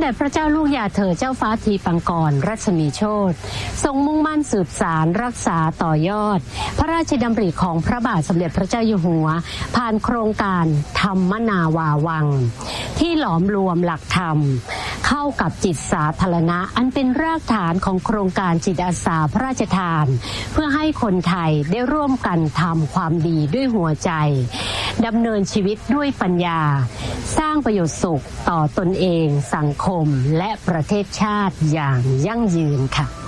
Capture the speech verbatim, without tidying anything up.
ด็จพระเจ้าลูกยาเธอเจ้าฟ้าทีปังกรรัศมีโชติทรงมุ่งมั่นสืบสารรักษาต่อยอดพระราชดำริของพระบาทสมเด็จพระเจ้าอยู่หัวผ่านโครงการธรรมนาวาวังที่หลอมรวมหลักธรรมเข้ากับจิตสาธารณะอันเป็นรากฐานของโครงการจิตอาสาพระราชทานเพื่อให้คนไทยได้ร่วมกันทำความดีด้วยหัวใจดำเนินชีวิตด้วยปัญญาสร้างประโยชน์สุขต่อตนเองสังคมและประเทศชาติอย่างยั่งยืนค่ะ